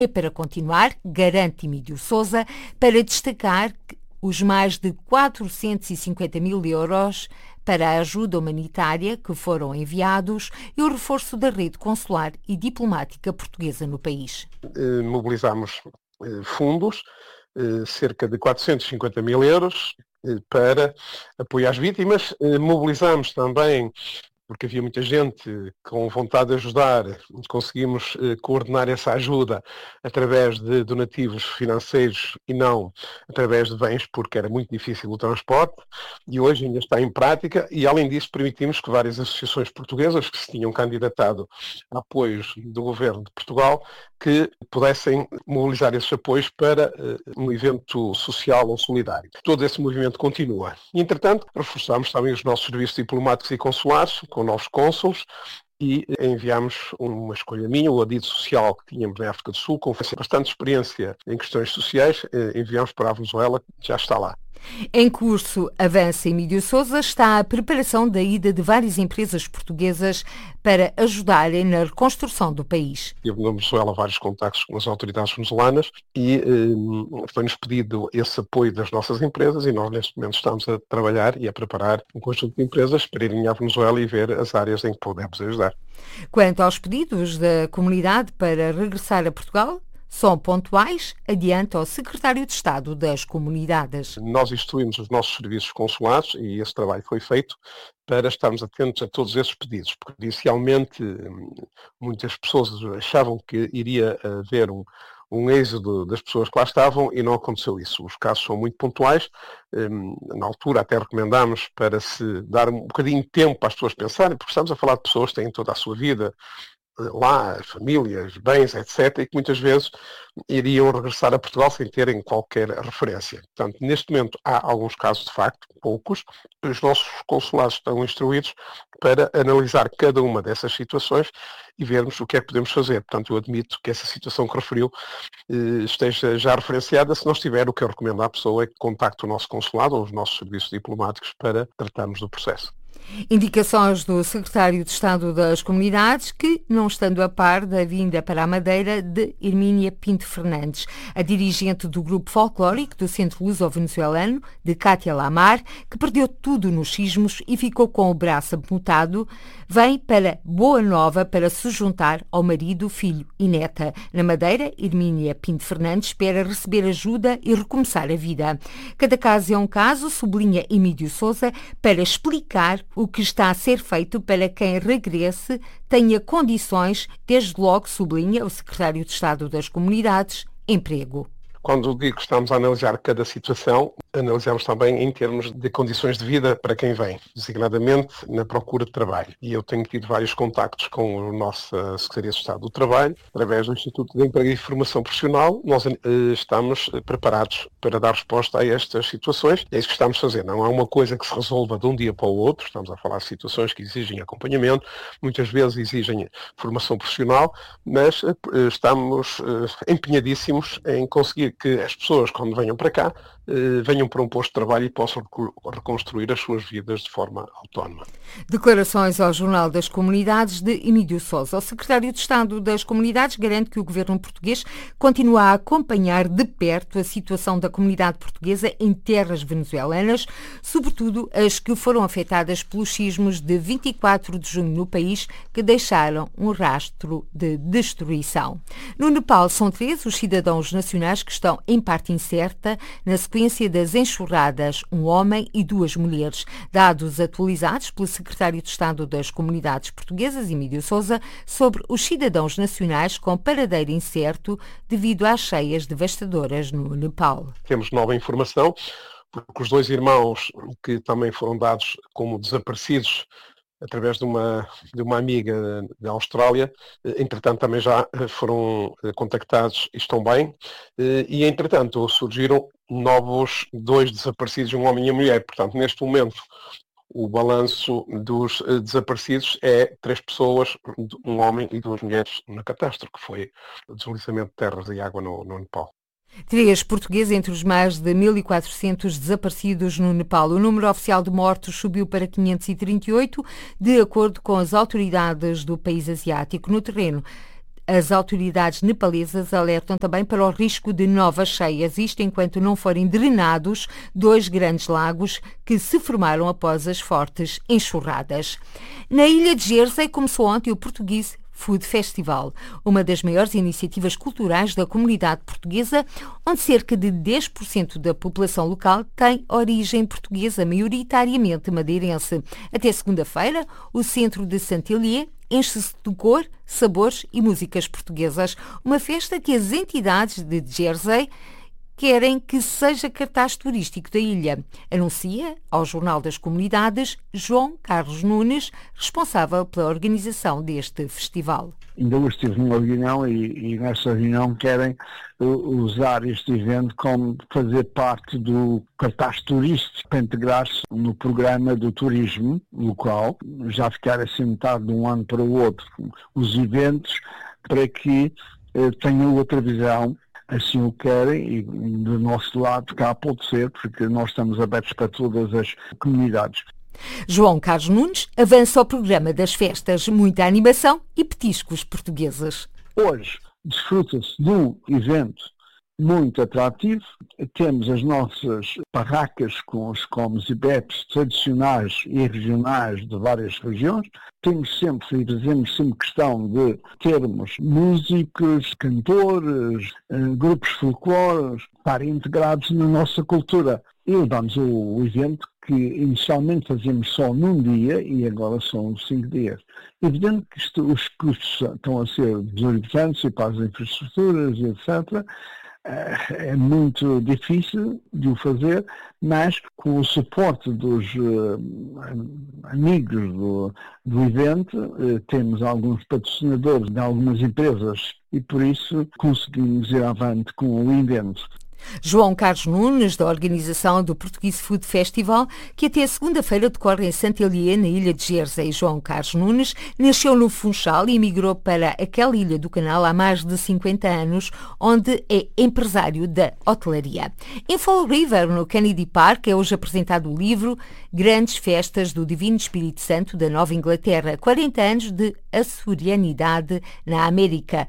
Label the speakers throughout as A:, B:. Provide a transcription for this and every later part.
A: É para continuar, garante Emílio Sousa, para destacar os mais de 450 mil euros para a ajuda humanitária que foram enviados e o reforço da rede consular e diplomática portuguesa no país.
B: Mobilizamos fundos, cerca de 450 mil euros, para apoio às vítimas. Mobilizamos também, porque havia muita gente com vontade de ajudar, conseguimos coordenar essa ajuda através de donativos financeiros e não através de bens, porque era muito difícil o transporte, e hoje ainda está em prática, e além disso permitimos que várias associações portuguesas que se tinham candidatado a apoios do Governo de Portugal, que pudessem mobilizar esses apoios para um evento social ou solidário. Todo esse movimento continua. Entretanto, reforçamos também os nossos serviços diplomáticos e consulares, com novos cônsules, e enviámos uma escolha minha, o adido social que tínhamos na África do Sul, com bastante experiência em questões sociais, enviámos para a Venezuela, que já está lá.
A: Em curso, avança Emílio Sousa, está a preparação da ida de várias empresas portuguesas para ajudarem na reconstrução do país.
B: Tive na Venezuela vários contactos com as autoridades venezuelanas e foi-nos pedido esse apoio das nossas empresas e nós neste momento estamos a trabalhar e a preparar um conjunto de empresas para irem à Venezuela e ver as áreas em que podemos ajudar.
A: Quanto aos pedidos da comunidade para regressar a Portugal, são pontuais, adianta o Secretário de Estado das Comunidades.
B: Nós instruímos os nossos serviços consulares e esse trabalho foi feito para estarmos atentos a todos esses pedidos, porque inicialmente muitas pessoas achavam que iria haver um êxodo das pessoas que lá estavam e não aconteceu isso. Os casos são muito pontuais. Na altura até recomendámos para se dar um bocadinho de tempo para as pessoas pensarem, porque estamos a falar de pessoas que têm toda a sua vida lá, famílias, bens, etc., e que muitas vezes iriam regressar a Portugal sem terem qualquer referência. Portanto, neste momento há alguns casos, de facto, poucos. Os nossos consulados estão instruídos para analisar cada uma dessas situações e vermos o que é que podemos fazer. Portanto, eu admito que essa situação que referiu esteja já referenciada. Se não estiver, o que eu recomendo à pessoa é que contacte o nosso consulado ou os nossos serviços diplomáticos para tratarmos do processo.
A: Indicações do Secretário de Estado das Comunidades que, não estando a par da vinda para a Madeira de Hermínia Pinto Fernandes, a dirigente do grupo folclórico do Centro Luso-Venezuelano, de Cátia Lamar, que perdeu tudo nos sismos e ficou com o braço amputado, vem para Boa Nova para se juntar ao marido, filho e neta. Na Madeira, Hermínia Pinto Fernandes espera receber ajuda e recomeçar a vida. Cada caso é um caso, sublinha Emílio Sousa, para explicar o que está a ser feito para quem regresse tenha condições, desde logo, sublinha o Secretário de Estado das Comunidades, emprego.
B: Quando digo que estamos a analisar cada situação, analisamos também em termos de condições de vida para quem vem, designadamente na procura de trabalho. E eu tenho tido vários contactos com a nossa Secretaria de Estado do Trabalho, através do Instituto de Emprego e Formação Profissional. Nós estamos preparados para dar resposta a estas situações. É isso que estamos a fazer. Não é uma coisa que se resolva de um dia para o outro. Estamos a falar de situações que exigem acompanhamento, muitas vezes exigem formação profissional, mas estamos empenhadíssimos em conseguir que as pessoas, quando venham para cá, venham para um posto de trabalho e possam reconstruir as suas vidas de forma autónoma.
A: Declarações ao Jornal das Comunidades de Emílio Sousa. O Secretário de Estado das Comunidades garante que o governo português continua a acompanhar de perto a situação da comunidade portuguesa em terras venezuelanas, sobretudo as que foram afetadas pelos sismos de 24 de junho no país, que deixaram um rastro de destruição. No Nepal são 3 os cidadãos nacionais que estão em parte incerta na sequência das enxurradas, um homem e 2 mulheres. Dados atualizados pelo Secretário de Estado das Comunidades Portuguesas, Emílio Sousa, sobre os cidadãos nacionais com paradeiro incerto devido às cheias devastadoras no Nepal.
B: Temos nova informação, porque os 2 irmãos que também foram dados como desaparecidos através de uma amiga da Austrália, entretanto também já foram contactados e estão bem, e entretanto surgiram novos 2 desaparecidos, um homem e uma mulher. Portanto, neste momento, o balanço dos desaparecidos é 3 pessoas, um homem e 2 mulheres na catástrofe, que foi o deslizamento de terras e água no Nepal.
A: 3 portugueses entre os mais de 1.400 desaparecidos no Nepal. O número oficial de mortos subiu para 538, de acordo com as autoridades do país asiático. No terreno, As autoridades nepalesas alertam também para o risco de novas cheias, isto enquanto não forem drenados 2 grandes lagos que se formaram após as fortes enxurradas. Na ilha de Jersey começou ontem o Portuguese Food Festival, uma das maiores iniciativas culturais da comunidade portuguesa, onde cerca de 10% da população local tem origem portuguesa, maioritariamente madeirense. Até segunda-feira, o centro de Saint-Hélier enche-se de cor, sabores e músicas portuguesas, uma festa que as entidades de Jersey querem que seja cartaz turístico da ilha, anuncia ao Jornal das Comunidades João Carlos Nunes, responsável pela organização deste festival.
C: Ainda hoje estive numa reunião e nessa reunião querem usar este evento como fazer parte do cartaz turístico para integrar-se no programa do turismo local, já ficar assim metade de um ano para o outro, os eventos para que tenham outra visão. Assim o querem e do nosso lado cá pode ser, porque nós estamos abertos para todas as comunidades.
A: João Carlos Nunes avança ao programa das festas, muita animação e petiscos portugueses.
C: Hoje desfruta-se de um evento muito atrativo. Temos as nossas barracas com os comes e bebes tradicionais e regionais de várias regiões. Temos sempre e fazemos sempre questão de termos músicos, cantores, grupos folclóricos estarem integrados na nossa cultura. E levamos o evento que inicialmente fazíamos só num dia e agora são 5 dias. Evidente que os custos estão a ser desorbitantes e para as infraestruturas e etc. É muito difícil de o fazer, mas com o suporte dos amigos do evento, temos alguns patrocinadores de algumas empresas e por isso conseguimos ir avante com o evento.
A: João Carlos Nunes, da organização do Portuguese Food Festival, que até segunda-feira decorre em Saint-Hélier, na ilha de Jersey. João Carlos Nunes nasceu no Funchal e emigrou para aquela ilha do Canal há mais de 50 anos, onde é empresário da hotelaria. Em Fall River, no Kennedy Park, é hoje apresentado o livro Grandes Festas do Divino Espírito Santo da Nova Inglaterra, 40 anos de açorianidade na América.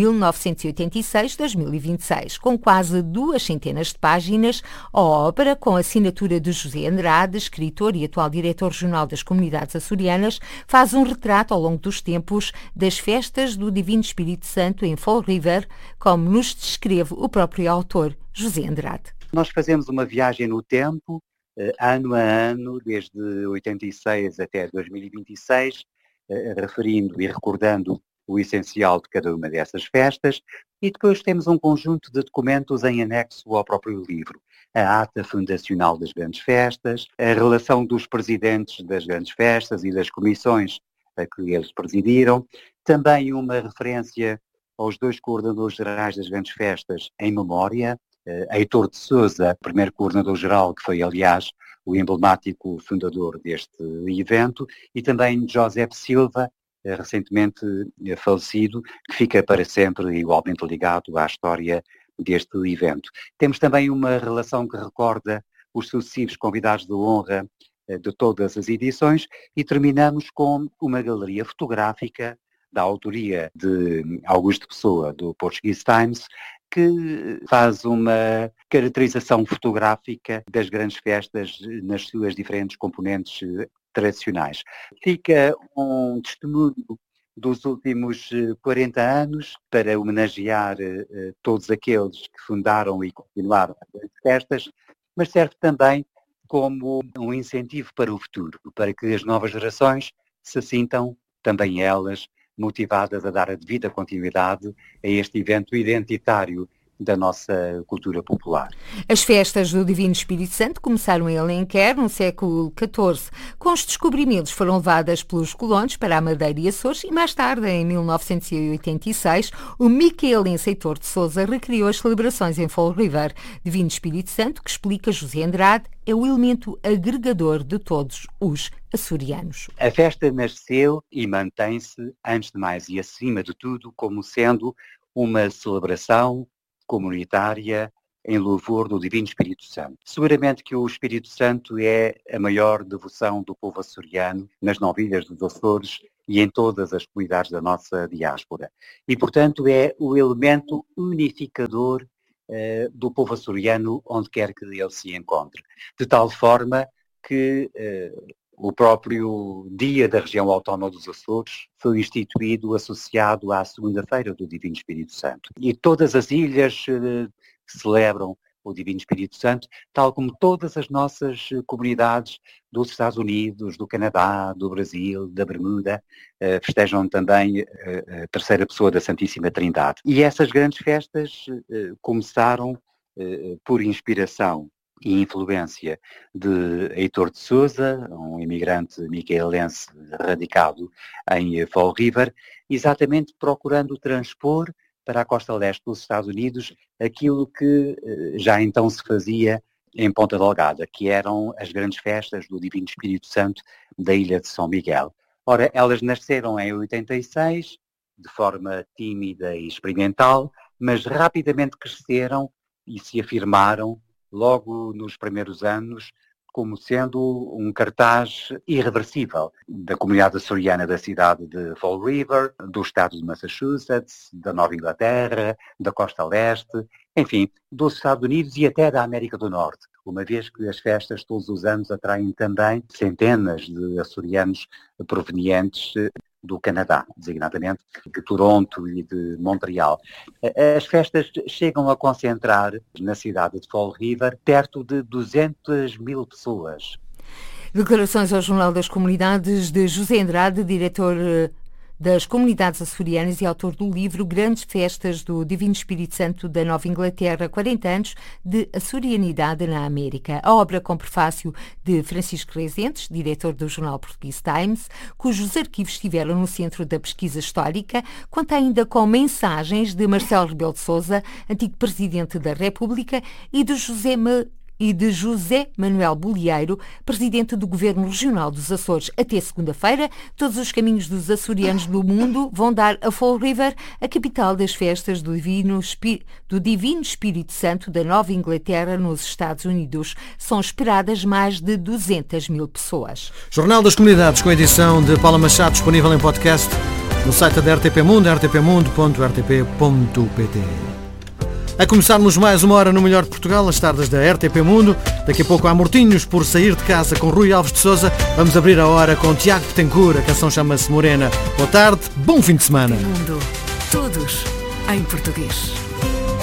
A: 1986-2026, com quase 200 de páginas, a obra, com a assinatura de José Andrade, escritor e atual diretor regional das comunidades açorianas, faz um retrato ao longo dos tempos das festas do Divino Espírito Santo em Fall River, como nos descreve o próprio autor, José Andrade.
D: Nós fazemos uma viagem no tempo, ano a ano, desde 86 até 2026, referindo e recordando o essencial de cada uma dessas festas, e depois temos um conjunto de documentos em anexo ao próprio livro. A ata fundacional das grandes festas, a relação dos presidentes das grandes festas e das comissões a que eles presidiram, também uma referência aos 2 coordenadores gerais das grandes festas em memória, Heitor de Sousa, primeiro coordenador-geral, que foi, aliás, o emblemático fundador deste evento, e também José Silva, recentemente falecido, que fica para sempre igualmente ligado à história deste evento. Temos também uma relação que recorda os sucessivos convidados de honra de todas as edições e terminamos com uma galeria fotográfica da autoria de Augusto Pessoa, do Portuguese Times, que faz uma caracterização fotográfica das grandes festas nas suas diferentes componentes tradicionais. Fica um testemunho dos últimos 40 anos para homenagear todos aqueles que fundaram e continuaram as festas, mas serve também como um incentivo para o futuro, para que as novas gerações se sintam também elas motivadas a dar a devida continuidade a este evento identitário da nossa cultura popular.
A: As festas do Divino Espírito Santo começaram em Alenquer, no século XIV. Com os descobrimentos foram levadas pelos colonos para a Madeira e Açores e mais tarde, em 1986, o micaelense Heitor de Sousa recriou as celebrações em Fall River. Divino Espírito Santo, que explica José Andrade, é o elemento agregador de todos os açorianos.
D: A festa nasceu e mantém-se, antes de mais e acima de tudo, como sendo uma celebração comunitária em louvor do Divino Espírito Santo. Seguramente que o Espírito Santo é a maior devoção do povo açoriano nas 9 ilhas dos Açores e em todas as comunidades da nossa diáspora. E, portanto, é o elemento unificador do povo açoriano onde quer que ele se encontre. De tal forma que o próprio Dia da Região Autónoma dos Açores foi instituído associado à Segunda-feira do Divino Espírito Santo. E todas as ilhas celebram o Divino Espírito Santo, tal como todas as nossas comunidades dos Estados Unidos, do Canadá, do Brasil, da Bermuda, festejam também a terceira pessoa da Santíssima Trindade. E essas grandes festas começaram por inspiração e influência de Heitor de Sousa, um imigrante micaelense radicado em Fall River, exatamente procurando transpor para a costa leste dos Estados Unidos aquilo que já então se fazia em Ponta Delgada, que eram as grandes festas do Divino Espírito Santo da ilha de São Miguel. Ora, elas nasceram em 86, de forma tímida e experimental, mas rapidamente cresceram e se afirmaram logo nos primeiros anos como sendo um cartaz irreversível da comunidade açoriana da cidade de Fall River, do estado de Massachusetts, da Nova Inglaterra, da costa leste, enfim, dos Estados Unidos e até da América do Norte, uma vez que as festas todos os anos atraem também centenas de açorianos provenientes do Canadá, designadamente de Toronto e de Montreal. As festas chegam a concentrar na cidade de Fall River perto de 200 mil pessoas.
A: Declarações ao Jornal das Comunidades de José Andrade, diretor das Comunidades Açorianas e autor do livro Grandes Festas do Divino Espírito Santo da Nova Inglaterra, 40 anos de açorianidade na América. A obra com prefácio de Francisco Rezentes, diretor do jornal português Times, cujos arquivos estiveram no centro da pesquisa histórica, conta ainda com mensagens de Marcelo Rebelo de Sousa, antigo Presidente da República, e de José Manuel Bolieiro, Presidente do Governo Regional dos Açores. Até segunda-feira, todos os caminhos dos açorianos do mundo vão dar a Fall River, a capital das festas do Divino Espírito Santo da Nova Inglaterra, nos Estados Unidos. São esperadas mais de 200 mil pessoas.
E: Jornal das Comunidades, com a edição de Paula Machado, disponível em podcast no site da RTP Mundo, rtpmundo.rtp.pt. A começarmos mais uma hora no Melhor de Portugal, as tardes da RTP Mundo. Daqui a pouco há Mortinhos por Sair de Casa com Rui Alves de Sousa. Vamos abrir a hora com Tiago Betancourt. A canção chama-se Morena. Boa tarde, bom fim de semana.
F: Mundo, todos em português.